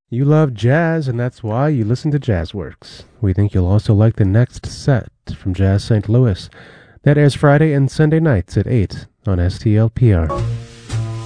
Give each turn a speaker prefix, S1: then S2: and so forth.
S1: You love jazz, and that's why you listen to Jazzworks. We think you'll also like the next set from Jazz St. Louis. That airs Friday and Sunday nights at 8 on STLPR.